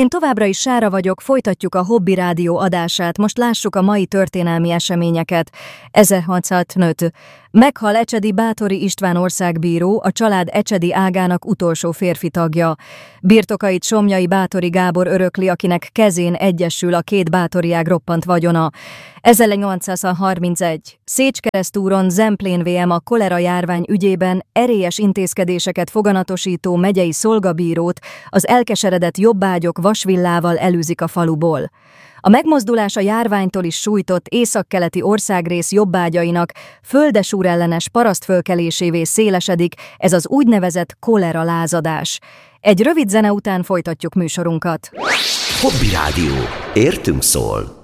Én továbbra is Sára vagyok, folytatjuk a Hobby Rádió adását, most lássuk a mai történelmi eseményeket. 1605. Meghal Ecsedi Báthori István országbíró, a család ecsedi ágának utolsó férfi tagja. Birtokait Somlyai Báthori Gábor örökli, akinek kezén egyesül a két Báthori ág roppant vagyona. 1831. Szécskeresztúron Zemplén VM a kolera járvány ügyében erélyes intézkedéseket foganatosító megyei szolgabírót az elkeseredett jobbágyok vasvillával elűzik a faluból. A megmozdulás a járványtól is sújtott északkeleti országrész jobbágyainak földesúrellenes parasztfölkelésévé szélesedik, ez az úgynevezett kolera lázadás. Egy rövid zene után folytatjuk műsorunkat. Hobby Rádió. Értünk szól.